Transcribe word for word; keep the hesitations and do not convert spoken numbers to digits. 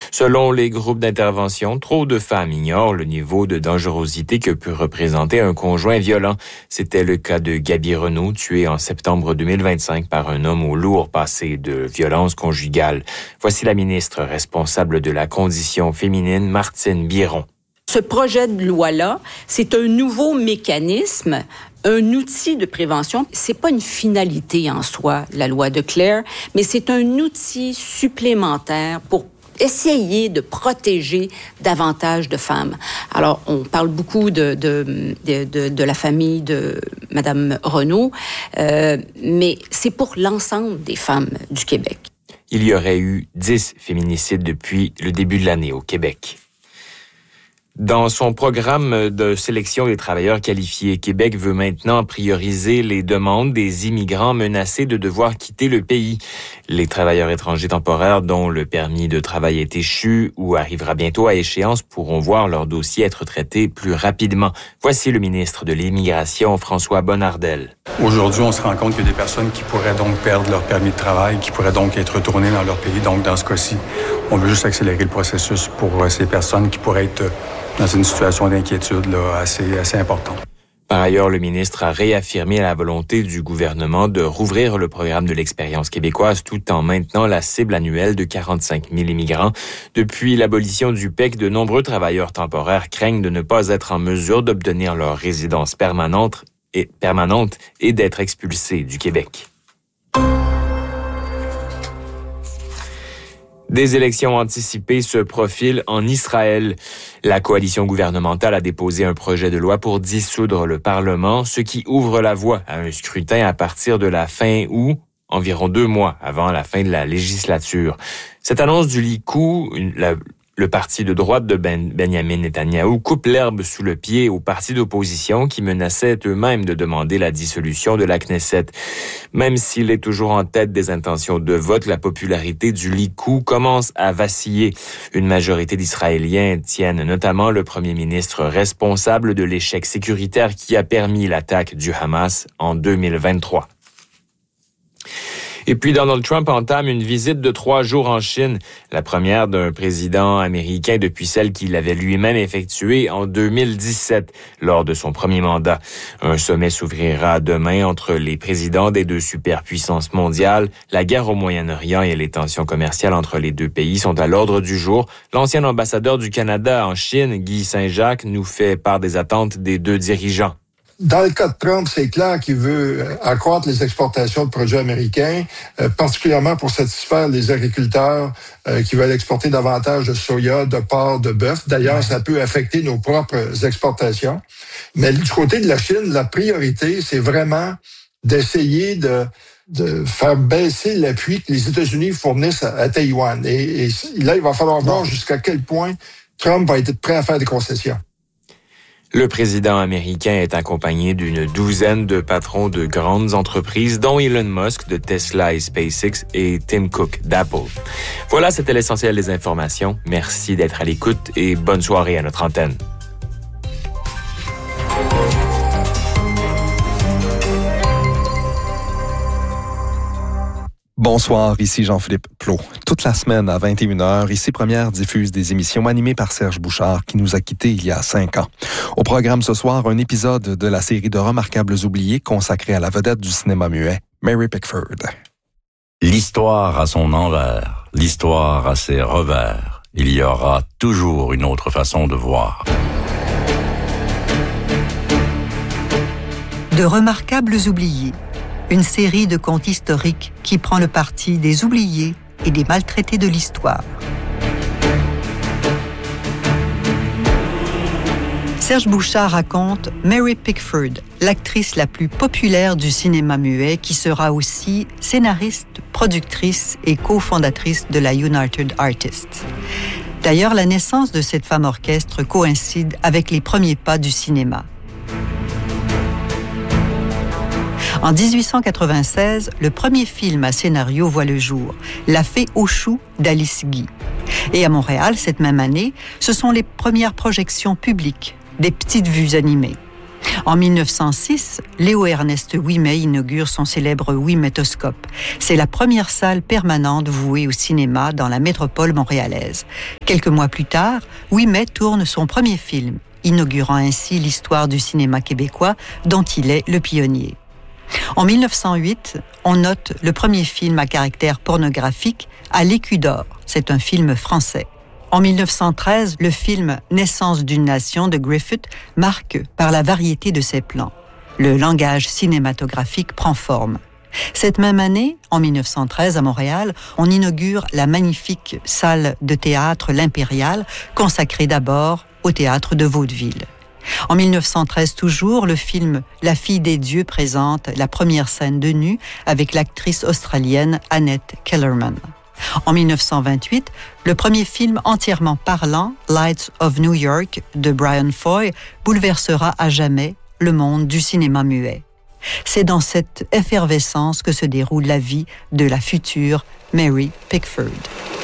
Selon les groupes d'intervention, trop de femmes ignorent le niveau de dangerosité que peut représenter un conjoint violent. C'était le cas de Gaby Renaud, tuée en septembre deux mille vingt-cinq par un homme au lourd passé de violence conjugale. Voici la ministre responsable de la condition féminine, Martine Biron. Ce projet de loi-là, c'est un nouveau mécanisme, un outil de prévention. C'est pas une finalité en soi, la loi de Claire, mais c'est un outil supplémentaire pour essayer de protéger davantage de femmes. Alors, on parle beaucoup de, de, de, de, de la famille de Mme Renaud, euh, mais c'est pour l'ensemble des femmes du Québec. Il y aurait eu dix féminicides depuis le début de l'année au Québec. Dans son programme de sélection des travailleurs qualifiés, Québec veut maintenant prioriser les demandes des immigrants menacés de devoir quitter le pays. Les travailleurs étrangers temporaires dont le permis de travail est échu ou arrivera bientôt à échéance pourront voir leur dossier être traité plus rapidement. Voici le ministre de l'Immigration, François Bonnardel. Aujourd'hui, on se rend compte qu'il y a des personnes qui pourraient donc perdre leur permis de travail, qui pourraient donc être retournées dans leur pays. Donc, dans ce cas-ci, on veut juste accélérer le processus pour ces personnes qui pourraient être dans une situation d'inquiétude là, assez, assez importante. Par ailleurs, le ministre a réaffirmé la volonté du gouvernement de rouvrir le programme de l'expérience québécoise tout en maintenant la cible annuelle de quarante-cinq mille immigrants. Depuis l'abolition du P E C, de nombreux travailleurs temporaires craignent de ne pas être en mesure d'obtenir leur résidence permanente et, permanente et d'être expulsés du Québec. Des élections anticipées se profilent en Israël. La coalition gouvernementale a déposé un projet de loi pour dissoudre le Parlement, ce qui ouvre la voie à un scrutin à partir de la fin août, environ deux mois avant la fin de la législature. Cette annonce du Likoud, la Le parti de droite de ben, Benjamin Netanyahou coupe l'herbe sous le pied aux partis d'opposition qui menaçaient eux-mêmes de demander la dissolution de la Knesset. Même s'il est toujours en tête des intentions de vote, la popularité du Likoud commence à vaciller. Une majorité d'Israéliens tiennent notamment le premier ministre responsable de l'échec sécuritaire qui a permis l'attaque du Hamas en deux mille vingt-trois. Et puis Donald Trump entame une visite de trois jours en Chine, la première d'un président américain depuis celle qu'il avait lui-même effectuée en deux mille dix-sept, lors de son premier mandat. Un sommet s'ouvrira demain entre les présidents des deux superpuissances mondiales. La guerre au Moyen-Orient et les tensions commerciales entre les deux pays sont à l'ordre du jour. L'ancien ambassadeur du Canada en Chine, Guy Saint-Jacques, nous fait part des attentes des deux dirigeants. Dans le cas de Trump, c'est clair qu'il veut accroître les exportations de produits américains, euh, particulièrement pour satisfaire les agriculteurs euh, qui veulent exporter davantage de soya, de porc, de bœuf. D'ailleurs, ça peut affecter nos propres exportations. Mais du côté de la Chine, la priorité, c'est vraiment d'essayer de, de faire baisser l'appui que les États-Unis fournissent à, à Taïwan. Et, et là, il va falloir voir jusqu'à quel point Trump va être prêt à faire des concessions. Le président américain est accompagné d'une douzaine de patrons de grandes entreprises, dont Elon Musk de Tesla et SpaceX et Tim Cook d'Apple. Voilà, c'était l'essentiel des informations. Merci d'être à l'écoute et bonne soirée à notre antenne. Bonsoir, ici Jean-Philippe Plot. Toute la semaine à vingt et une heures, ici Première diffuse des émissions animées par Serge Bouchard qui nous a quittés il y a cinq ans. Au programme ce soir, un épisode de la série de Remarquables oubliés consacrée à la vedette du cinéma muet, Mary Pickford. L'histoire a son envers, l'histoire a ses revers. Il y aura toujours une autre façon de voir. De Remarquables oubliés. Une série de contes historiques qui prend le parti des oubliés et des maltraités de l'histoire. Serge Bouchard raconte Mary Pickford, l'actrice la plus populaire du cinéma muet qui sera aussi scénariste, productrice et cofondatrice de la United Artists. D'ailleurs, la naissance de cette femme orchestre coïncide avec les premiers pas du cinéma. En dix-huit cent quatre-vingt-seize, le premier film à scénario voit le jour, La Fée aux choux d'Alice Guy. Et à Montréal, cette même année, ce sont les premières projections publiques, des petites vues animées. En mille neuf cent six, Léo-Ernest Ouimet inaugure son célèbre Ouimetoscope. C'est la première salle permanente vouée au cinéma dans la métropole montréalaise. Quelques mois plus tard, Ouimet tourne son premier film, inaugurant ainsi l'histoire du cinéma québécois dont il est le pionnier. En mille neuf cent huit, on note le premier film à caractère pornographique, À l'écu d'or. C'est un film français. En mille neuf cent treize, le film Naissance d'une nation de Griffith marque par la variété de ses plans. Le langage cinématographique prend forme. Cette même année, en mille neuf cent treize à Montréal, on inaugure la magnifique salle de théâtre L'Impérial, consacrée d'abord au théâtre de Vaudeville. En mille neuf cent treize toujours, le film La fille des dieux présente la première scène de nu avec l'actrice australienne Annette Kellerman. En mille neuf cent vingt-huit, le premier film entièrement parlant, Lights of New York, de Brian Foy, bouleversera à jamais le monde du cinéma muet. C'est dans cette effervescence que se déroule la vie de la future Mary Pickford.